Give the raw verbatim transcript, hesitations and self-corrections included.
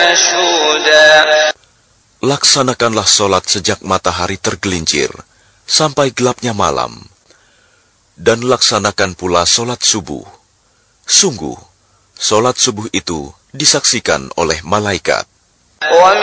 Laksanakanlah solat sejak matahari tergelincir sampai gelapnya malam, dan laksanakan pula solat subuh. Sungguh, solat subuh itu disaksikan oleh malaikat.